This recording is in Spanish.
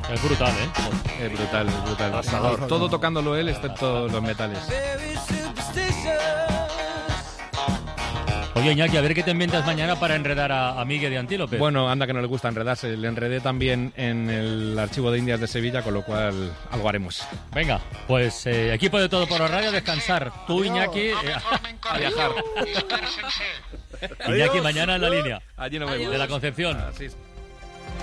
Es brutal, ¿eh? Es brutal, es brutal. Pasador. Todo tocándolo él, excepto los metales. Oye, Iñaki, a ver qué te inventas mañana para enredar a Miguel de Antílope. Bueno, anda que no le gusta enredarse. Le enredé también en el archivo de Indias de Sevilla, con lo cual algo haremos. Venga, pues equipo de Todo por la Radio, descansar. Tú, Iñaki, A viajar. Iñaki mañana en la línea Allí nos vemos. de la Concepción. Así es.